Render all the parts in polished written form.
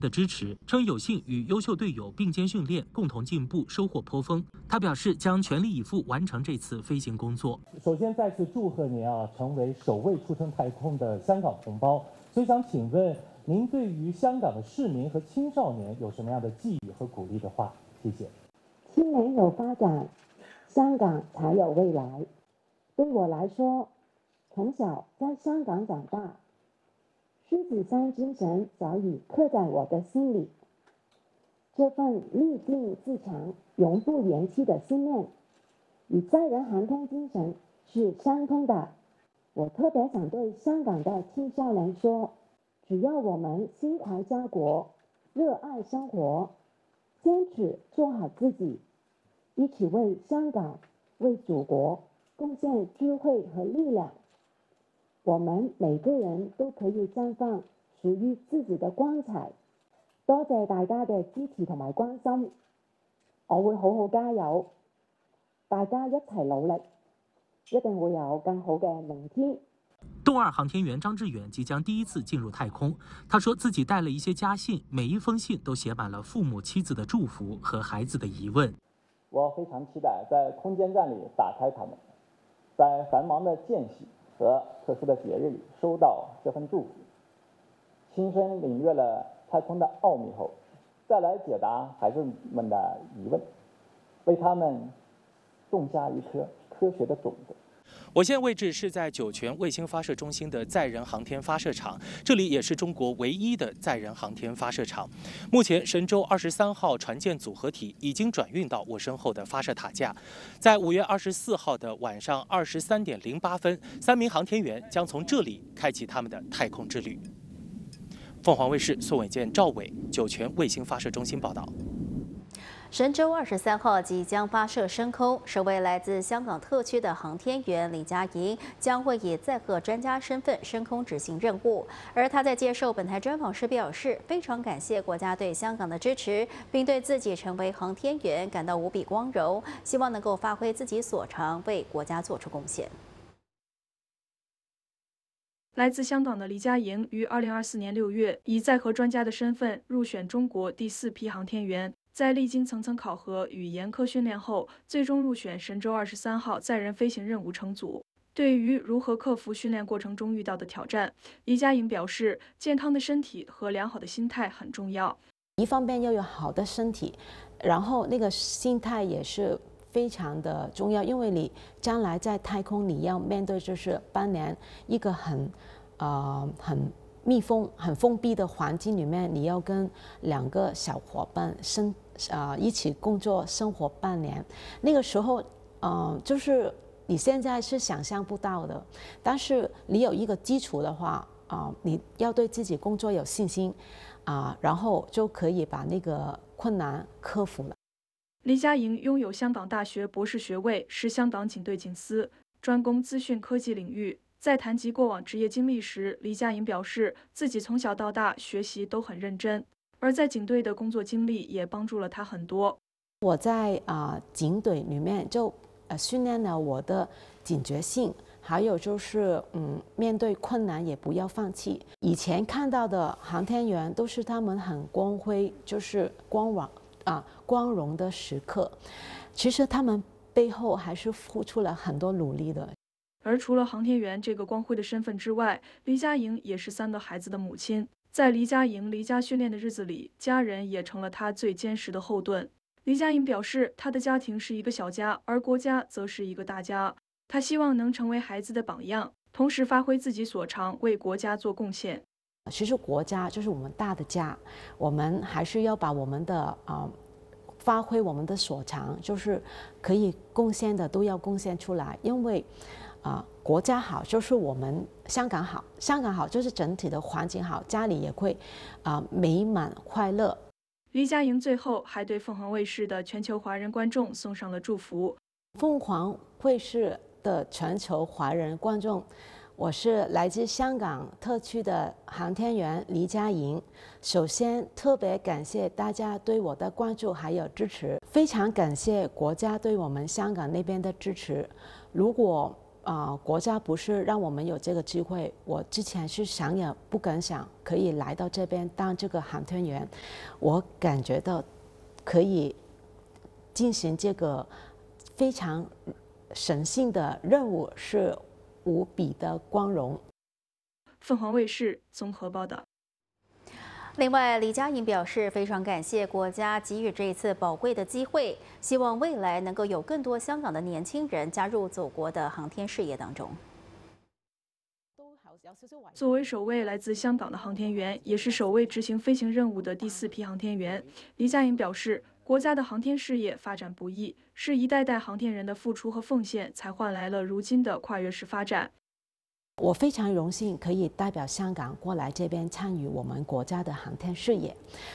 的支持，称有幸与优秀队友并肩训练，共同进步，收获颇丰。他表示将全力以赴完成这次飞行工作。 首先再次祝贺您成为首位出征太空的香港同胞。所以想请问您对于香港的市民和青少年有什么样的寄语和鼓励的话？谢谢。 青年有发展，香港才有未来。对我来说，从小在香港长大，狮子山精神早已刻在我的心里。这份立定自强、永不言弃的信念，与载人航天精神是相通的。我特别想对香港的青少年说，只要我们心怀家国，热爱生活，坚持做好自己，一起为香港、为祖国贡献智慧和力量，我們每個人都可以綻放屬於自己的光彩。多謝大家嘅支持同埋關心，我會好好加油，大家一齊努力，一定會有更好嘅明天。 动2航天员张志远即将第一次进入太空，他说自己带了一些家信，每一封信都写满了父母妻子的祝福和孩子的疑问。 我非常期待在空间站里打开它们，在繁忙的间隙和特殊的节日里收到这份祝福，亲身领略了太空的奥秘后，再来解答孩子们的疑问，为他们种下一颗科学的种子。 我现在位置是在酒泉卫星发射中心的载人航天发射场，这里也是中国唯一的载人航天发射场。目前，神舟23号船舰组合体已经转运到我身后的发射塔架。在5月24号的晚上23点08分，3名航天员将从这里开启他们的太空之旅。凤凰卫视宋伟健、赵伟，酒泉卫星发射中心报道。 神舟23号即将发射升空，首位来自香港特区的航天员李嘉莹将会以载荷专家身份升空执行任务。而他在接受本台专访时表示，非常感谢国家对香港的支持，并对自己成为航天员感到无比光荣，希望能够发挥自己所长，为国家做出贡献。 来自香港的李嘉莹于2024年6月以载荷专家的身份入选中国第4批航天员。在历经层层考核与严苛训练后，最终入选神舟23号载人飞行任务乘组。对于如何克服训练过程中遇到的挑战，李嘉莹表示，健康的身体和良好的心态很重要。 一方面要有好的身体，然后那个心态也是非常的重要，因为你将来在太空你要面对就是半年一个很密封、很封闭的环境里面，你要跟2个小伙伴一起工作生活半年，那个时候就是你现在是想象不到的。但是你有一个基础的话你要对自己工作有信心然后就可以把那个困难克服了。 李嘉莹拥有香港大学博士学位，是香港警队警司，专攻资讯科技领域。在谈及过往职业经历时，李嘉莹表示自己从小到大学习都很认真，而在警队的工作经历也帮助了他很多。 我在警队里面就训练了我的警觉性，还有就是面对困难也不要放弃。以前看到的航天员都是他们很光辉，就是光荣的时刻，其实他们背后还是付出了很多努力的。 而除了航天员这个光辉的身份之外，李嘉莹也是3个孩子的母亲。在李嘉莹离家训练的日子里，家人也成了她最坚实的后盾。李嘉莹表示，她的家庭是一个小家，而国家则是一个大家。她希望能成为孩子的榜样，同时发挥自己所长，为国家做贡献。 其实国家就是我们大的家，我们还是要把我们的发挥我们的所长，就是可以贡献的都要贡献出来，因为国家好就是我们香港好，香港好就是整体的环境好，家里也会美满快乐。 李嘉莹最后还对凤凰卫视的全球华人观众送上了祝福。 凤凰卫视的全球华人观众，我是来自香港特区的航天员李嘉莹。首先特别感谢大家对我的关注还有支持，非常感谢国家对我们香港那边的支持。如果国家不是让我们有这个机会，我之前是想也不敢想可以来到这边当这个航天员，我感觉到可以进行这个非常神圣的任务，是无比的光荣。 凤凰卫视综合报道。 另外，李佳莹表示非常感谢国家给予这一次宝贵的机会，希望未来能够有更多香港的年轻人加入祖国的航天事业当中。 作为首位来自香港的航天员，也是首位执行飞行任务的第4批航天员，李佳莹表示，国家的航天事业发展不易，是一代代航天人的付出和奉献才换来了如今的跨越式发展。 我非常荣幸可以代表香港过来这边参与我们国家的航天事业。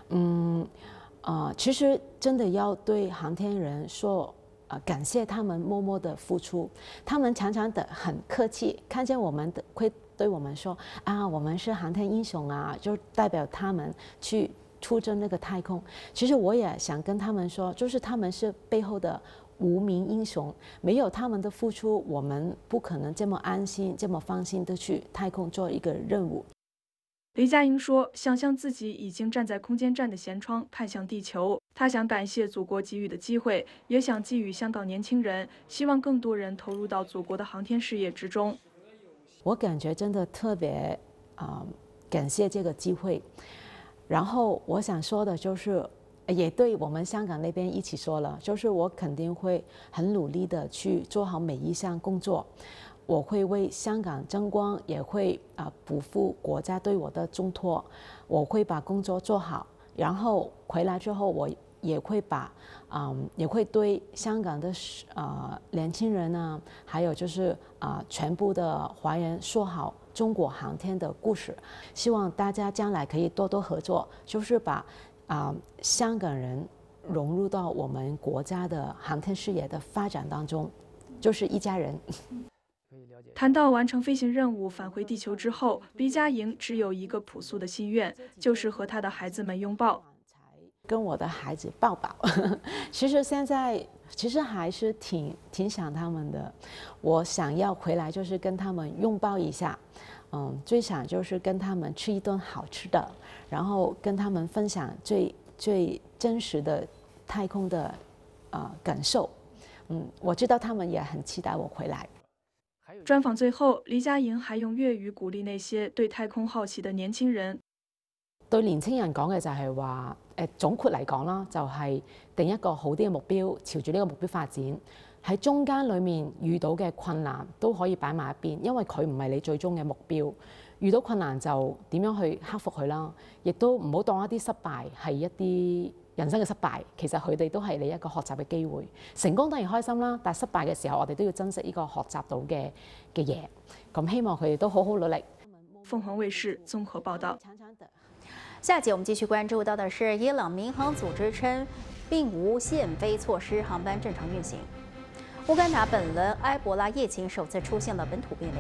其实真的要对航天人说，感谢他们默默的付出。他们常常的很客气，看见我们的会对我们说啊，我们是航天英雄啊，就代表他们去出征那个太空。其实我也想跟他们说，就是他们是背后的无名英雄，没有他们的付出，我们不可能这么安心、这么放心的去太空做一个任务。 李佳莹说：“想象自己已经站在空间站的舷窗，看向地球。她想感谢祖国给予的机会，也想寄予香港年轻人，希望更多人投入到祖国的航天事业之中。” 我感觉真的特别感谢这个机会。然后我想说的就是，也对我们香港那边一起说了，就是我肯定会很努力的去做好每一项工作，我会为香港争光，也会不负国家对我的重托，我会把工作做好，然后回来之后我也会也会对香港的年轻人呢，还有就是全部的华人说好中国航天的故事，希望大家将来可以多多合作，就是把香港人融入到我们国家的航天事业的发展当中，就是一家人。 谈到完成飞行任务返回地球之后，李佳莹只有一个朴素的心愿，就是和她的孩子们拥抱， 跟我的孩子抱抱。其实现在还是挺想他们的，我想要回来就是跟他们拥抱一下，最想就是跟他们吃一顿好吃的，然后跟他们分享最真实的太空的感受。我知道他们也很期待我回来。 专访最後，李佳莹還用粵語鼓勵那些對太空好奇的年輕人。 對年輕人講嘅就係話，總括嚟講啦，就係定一個好啲嘅目標，朝住呢個目標發展。喺中間裡面遇到嘅困難都可以擺埋一邊，因為佢唔係你最終嘅目標。遇到困難就點樣去克服佢啦，亦都唔好當一啲失敗係一啲人生嘅失敗，其實佢哋都係你一個學習嘅機會。成功當然開心啦，但係失敗嘅時候，我哋都要珍惜呢個學習到嘅嘢。咁希望佢哋都好好努力。 鳳凰衛視綜合報道。 下集我們繼續關注到的是，伊朗民航組織稱並無限飛措施，航班正常運行。烏干達本輪埃博拉疫情首次出現了本土病例。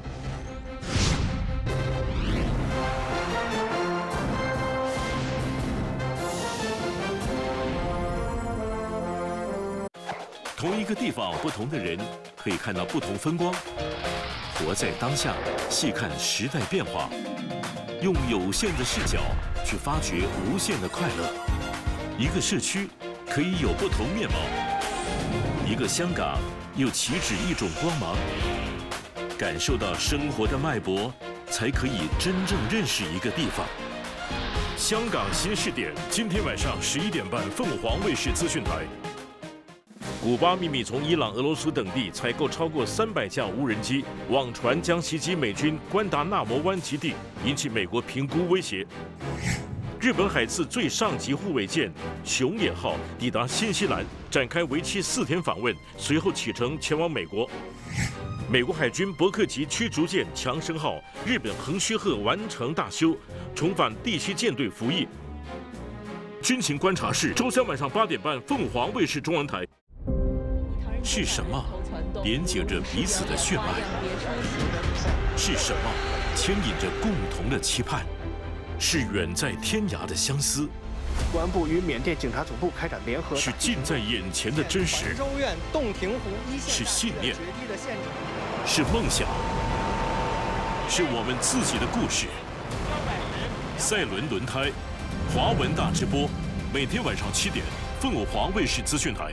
同一个地方，不同的人可以看到不同风光。活在当下，细看时代变化，用有限的视角去发掘无限的快乐。一个社区可以有不同面貌，一个香港又岂止一种光芒？感受到生活的脉搏，才可以真正认识一个地方。香港新视点，今天晚上11点半，凤凰卫视资讯台。古巴秘密从伊朗、俄罗斯等地采购超过300架无人机，网传将袭击美军关达纳摩湾基地，引起美国评估威胁。日本海自最上级护卫舰“熊野号”抵达新西兰，展开为期4天访问，随后启程前往美国。美国海军伯克级驱逐舰“强生号”、日本横须贺完成大修，重返第7舰队服役。军情观察室，周3晚上8点半，凤凰卫视中文台。是什么连接着彼此的血脉？是什么牵引着共同的期盼？是远在天涯的相思。 公安部与缅甸警察总部开展联合。 是近在眼前的真实。 州院洞庭湖一线是信念。 是梦想，是我们自己的故事。赛伦轮胎，华文大直播，每天晚上7点，凤凰华卫视资讯台。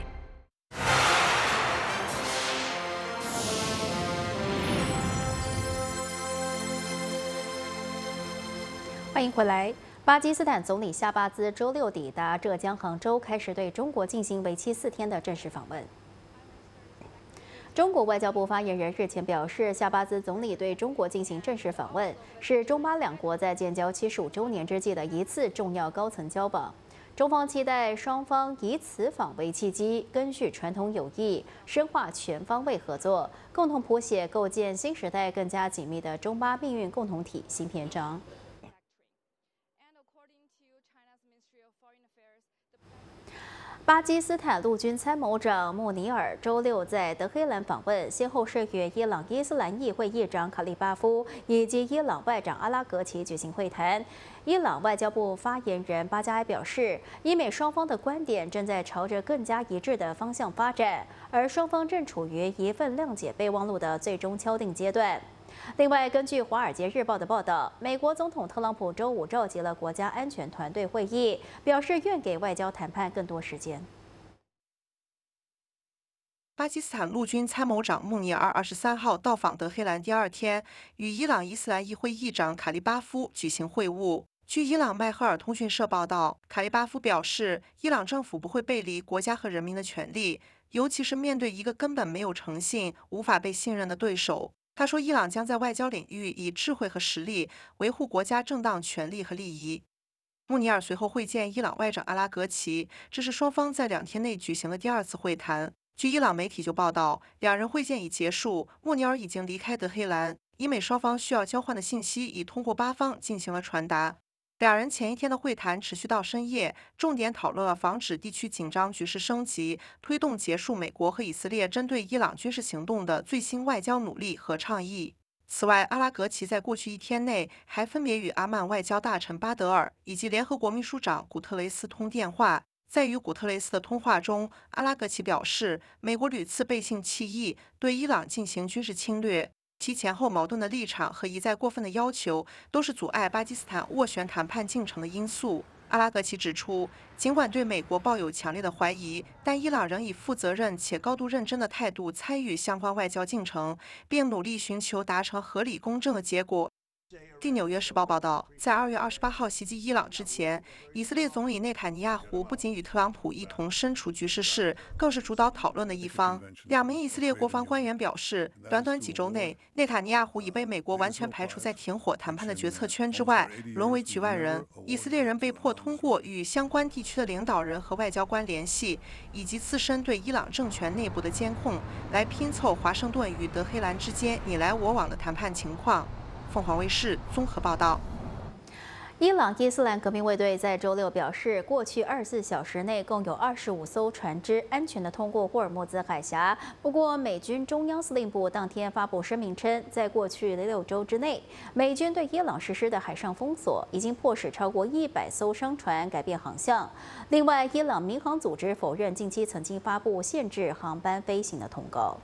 欢迎回来。巴基斯坦总理夏巴兹周六抵达浙江杭州，开始对中国进行为期4天的正式访问。中国外交部发言人日前表示，夏巴兹总理对中国进行正式访问，是中巴两国在建交75周年之际的一次重要高层交往。中方期待双方以此访为契机，根续传统友谊，深化全方位合作，共同谱写构建新时代更加紧密的中巴命运共同体新篇章。巴基斯坦陆军参谋长穆尼尔周六在德黑兰访问，先后是与伊朗伊斯兰议会议长卡利巴夫以及伊朗外长阿拉格齐举行会谈。伊朗外交部发言人巴加埃表示，伊美双方的观点正在朝着更加一致的方向发展，而双方正处于一份谅解备忘录的最终敲定阶段。另外，根据《华尔街日报》的报道，美国总统特朗普周五召集了国家安全团队会议，表示愿给外交谈判更多时间。 巴基斯坦陆军参谋长穆尼尔23号到访德黑兰第2天，与伊朗伊斯兰议会议长卡利巴夫举行会晤。据伊朗迈赫尔通讯社报道，卡利巴夫表示，伊朗政府不会背离国家和人民的权利，尤其是面对一个根本没有诚信、无法被信任的对手。他说，伊朗将在外交领域以智慧和实力维护国家正当权利和利益。穆尼尔随后会见伊朗外长阿拉格齐，这是双方在2天内举行的第2次会谈。据伊朗媒体就报道，两人会见已结束，穆尼尔已经离开德黑兰，伊美双方需要交换的信息已通过巴方进行了传达。两人前一天的会谈持续到深夜，重点讨论了防止地区紧张局势升级、推动结束美国和以色列针对伊朗军事行动的最新外交努力和倡议。此外，阿拉格齐在过去1天内还分别与阿曼外交大臣巴德尔以及联合国秘书长古特雷斯通电话。在与古特雷斯的通话中，阿拉格齐表示，美国屡次背信弃义，对伊朗进行军事侵略。其前后矛盾的立场和一再过分的要求，都是阻碍巴基斯坦斡旋谈判进程的因素。阿拉格齐指出，尽管对美国抱有强烈的怀疑，但伊朗仍以负责任且高度认真的态度参与相关外交进程，并努力寻求达成合理公正的结果。据《纽约时报》报道，在2月28号袭击伊朗之前，以色列总理内塔尼亚胡不仅与特朗普一同身处局势室，更是主导讨论的一方。2名以色列国防官员表示，短短几周内，内塔尼亚胡已被美国完全排除在停火谈判的决策圈之外，沦为局外人。以色列人被迫通过与相关地区的领导人和外交官联系，以及自身对伊朗政权内部的监控，来拼凑华盛顿与德黑兰之间你来我往的谈判情况。凤凰卫视综合报道。 伊朗伊斯兰革命卫队在周六表示，过去24小时内共有25艘船只安全地通过霍尔木兹海峡。不过，美军中央司令部当天发布声明称，在过去6周之内，美军对伊朗实施的海上封锁已经迫使超过100艘商船改变航向。另外，伊朗民航组织否认近期曾经发布限制航班飞行的通告。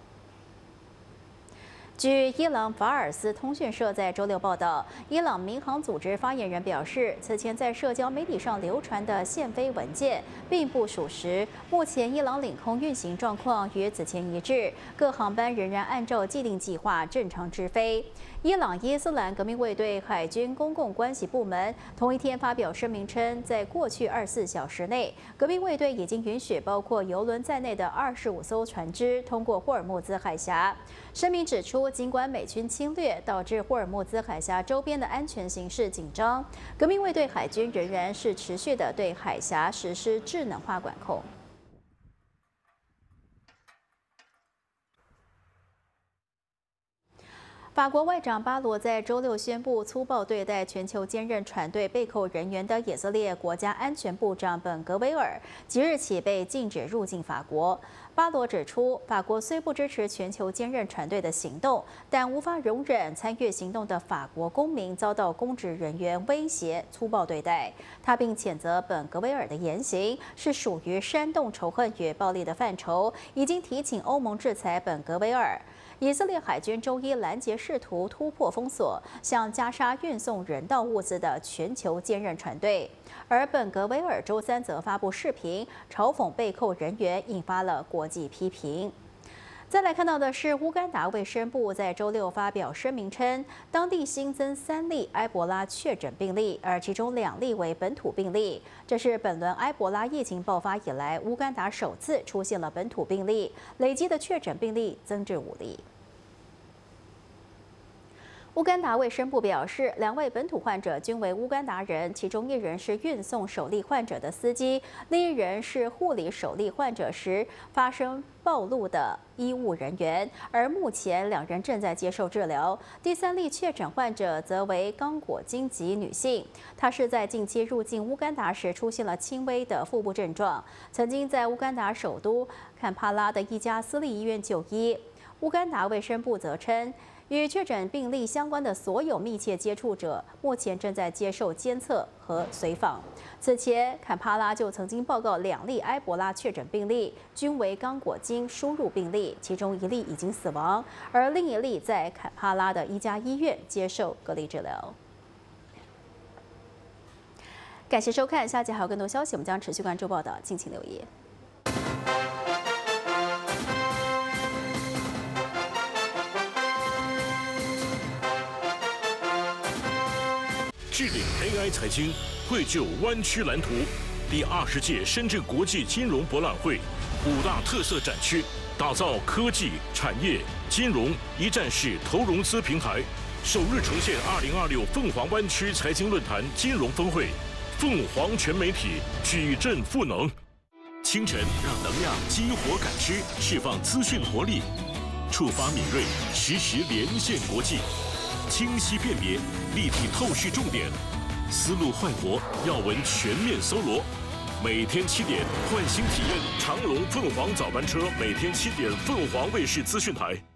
据伊朗法尔斯通讯社在周六报道，伊朗民航组织发言人表示，此前在社交媒体上流传的限飞文件并不属实。目前伊朗领空运行状况与此前一致，各航班仍然按照既定计划正常直飞。伊朗伊斯兰革命卫队海军公共关系部门同一天发表声明称，在过去24小时内，革命卫队已经允许包括邮轮在内的25艘船只通过霍尔木兹海峡。声明指出，尽管美军侵略导致霍尔木兹海峡周边的安全形势紧张，革命卫队海军仍然是持续地对海峡实施智能化管控。法国外长巴罗在周六宣布，粗暴对待全球坚韧船队被扣人员的以色列国家安全部长本格维尔即日起被禁止入境法国。巴罗指出，法国虽不支持全球坚韧船队的行动，但无法容忍参与行动的法国公民遭到公职人员威胁、粗暴对待。他并谴责本格维尔的言行是属于煽动仇恨与暴力的范畴，已经提请欧盟制裁本格维尔。 以色列海军周一拦截试图突破封锁向加沙运送人道物资的全球坚韧船队，而本格维尔周三则发布视频嘲讽被扣人员，引发了国际批评。再来看到的是，乌干达卫生部在周六发表声明称，当地新增3例埃博拉确诊病例，而其中2例为本土病例。这是本轮埃博拉疫情爆发以来，乌干达首次出现了本土病例，累计的确诊病例增至5例。乌干达卫生部表示，2位本土患者均为乌干达人，其中1人是运送首例患者的司机，另1人是护理首例患者时发生暴露的医务人员，而目前2人正在接受治疗。第3例确诊患者则为刚果金籍女性，她是在近期入境乌干达时出现了轻微的腹部症状，曾经在乌干达首都坎帕拉的一家私立医院就医。乌干达卫生部则称，与确诊病例相关的所有密切接触者目前正在接受监测和随访。此前，坎帕拉就曾经报告2例埃博拉确诊病例，均为刚果金输入病例，其中1例已经死亡，而另1例在坎帕拉的一家医院接受隔离治疗。感谢收看，下集还有更多消息，我们将持续关注报道，敬请留意。 致力 AI 财经，绘就湾区蓝图。第20届深圳国际金融博览会5大特色展区，打造科技、产业、金融一站式投融资平台。首日呈现2026凤凰湾区财经论坛金融峰会，凤凰全媒体矩阵赋能。清晨让能量激活感知，释放资讯活力，触发敏锐，实时连线国际。清晰辨别，立体透视重点，思路焕活，要闻全面搜罗。每天7点，唤醒体验长龙凤凰早班车，每天7点，凤凰卫视资讯台。